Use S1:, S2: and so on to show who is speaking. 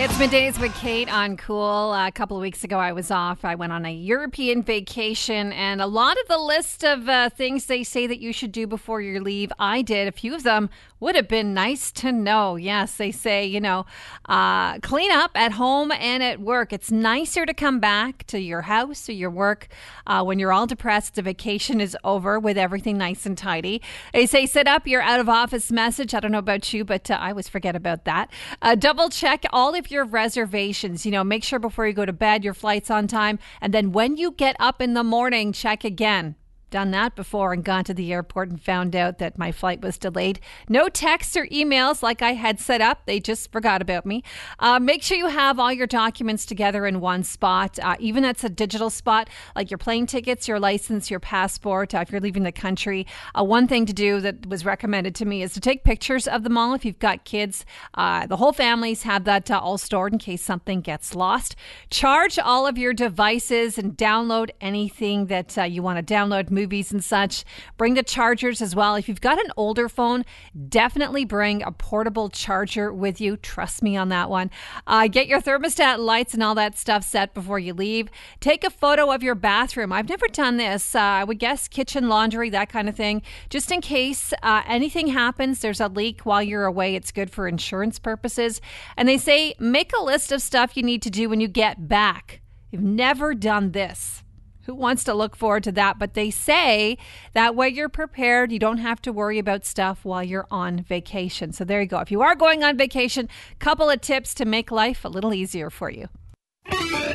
S1: It's Middays with Kate on Cool. A couple of weeks ago, I was off. I went on a European vacation, and a lot of the list of things they say that you should do before you leave, I did. A few of them would have been nice to know. Yes, they say, clean up at home and at work. It's nicer to come back to your house or your work when you're all depressed. The vacation is over with everything nice and tidy. They say set up your out of office message. I don't know about you, but I always forget about that. Double check all of your reservations. Make sure before you go to bed your flight's on time. And then when you get up in the morning, check again. Done that before and gone to the airport and found out that my flight was delayed. No texts or emails like I had set up. They just forgot about me. Make sure you have all your documents together in one spot, even if it's a digital spot, like your plane tickets, your license, your passport, if you're leaving the country. One thing to do that was recommended to me is to take pictures of them all if you've got kids. The whole families have that all stored in case something gets lost. Charge all of your devices and download anything that you want to download, movies and such. Bring the chargers as well. If you've got an older phone, definitely bring a portable charger with you. Trust me on that one. Get your thermostat lights and all that stuff set before you leave. Take a photo of your bathroom. I've never done this. I would guess kitchen, laundry, that kind of thing. Just in case anything happens, there's a leak while you're away. It's good for insurance purposes. And they say make a list of stuff you need to do when you get back. You've never done this. Who wants to look forward to that? But they say that way you're prepared. You don't have to worry about stuff while you're on vacation. So there you go. If you are going on vacation, couple of tips to make life a little easier for you.